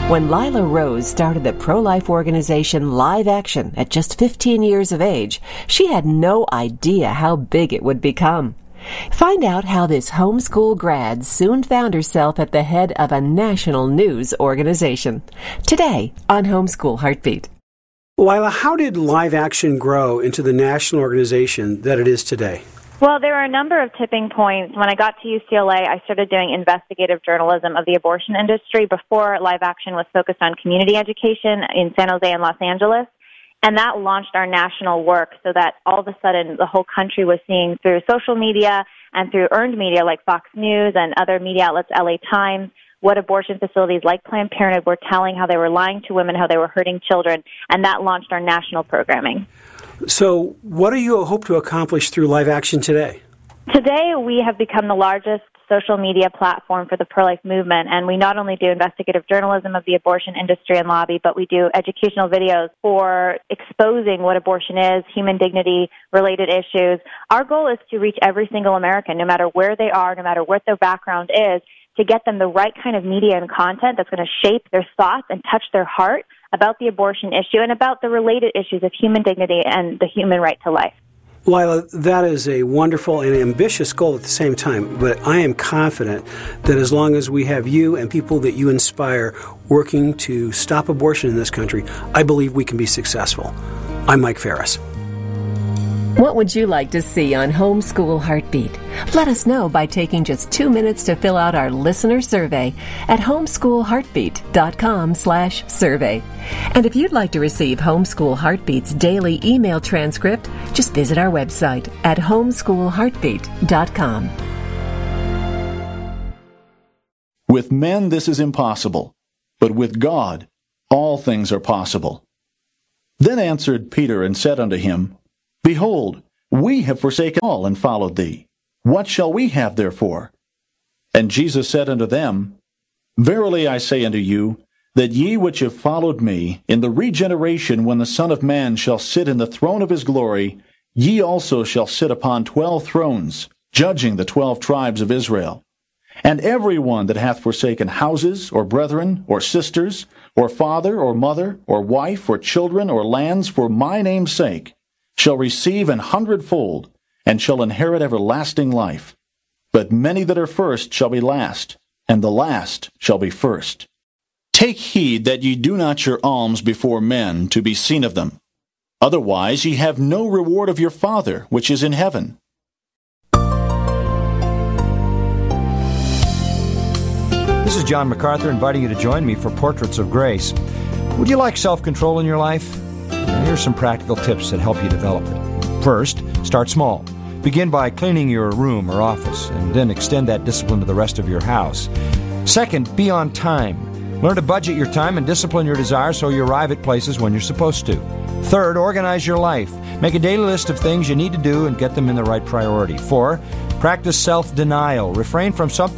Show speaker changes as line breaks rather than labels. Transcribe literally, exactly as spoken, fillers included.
When Lila Rose started the pro-life organization Live Action at just fifteen years of age, she had no idea how big it would become. Find out how this homeschool grad soon found herself at the head of a national news organization. Today on Homeschool Heartbeat.
Lila, how did Live Action grow into the national organization that it is today?
Well, there were a number of tipping points. When I got to U C L A, I started doing investigative journalism of the abortion industry. Before, Live Action was focused on community education in San Jose and Los Angeles. And that launched our national work so that all of a sudden the whole country was seeing through social media and through earned media like Fox News and other media outlets, L A Times, what abortion facilities like Planned Parenthood were telling, how they were lying to women, how they were hurting children. And that launched our national programming.
So what do you hope to accomplish through Live Action today?
Today, we have become the largest social media platform for the pro-life movement, and we not only do investigative journalism of the abortion industry and lobby, but we do educational videos for exposing what abortion is, human dignity-related issues. Our goal is to reach every single American, no matter where they are, no matter what their background is, to get them the right kind of media and content that's going to shape their thoughts and touch their heart about the abortion issue and about the related issues of human dignity and the human right to life.
Lila, that is a wonderful and ambitious goal at the same time, but I am confident that as long as we have you and people that you inspire working to stop abortion in this country, I believe we can be successful. I'm Mike Ferris.
What would you like to see on Homeschool Heartbeat? Let us know by taking just two minutes to fill out our listener survey at homeschoolheartbeat.com slash survey. And if you'd like to receive Homeschool Heartbeat's daily email transcript, just visit our website at homeschoolheartbeat dot com.
With men this is impossible, but with God all things are possible. Then answered Peter and said unto him, Behold, we have forsaken all and followed thee. What shall we have therefore? And Jesus said unto them, Verily I say unto you, that ye which have followed me, in the regeneration when the Son of Man shall sit in the throne of his glory, ye also shall sit upon twelve thrones, judging the twelve tribes of Israel. And every one that hath forsaken houses, or brethren, or sisters, or father, or mother, or wife, or children, or lands, for my name's sake, shall receive an hundredfold, and shall inherit everlasting life. But many that are first shall be last, and the last shall be first. Take heed that ye do not your alms before men to be seen of them. Otherwise ye have no reward of your Father which is in heaven.
This is John MacArthur inviting you to join me for Portraits of Grace. Would you like self-control in your life? Here's some practical tips that help you develop it. First, start small. Begin by cleaning your room or office, and then extend that discipline to the rest of your house. Second, be on time. Learn to budget your time and discipline your desires so you arrive at places when you're supposed to. Third, organize your life. Make a daily list of things you need to do and get them in the right priority. Four, practice self-denial. Refrain from something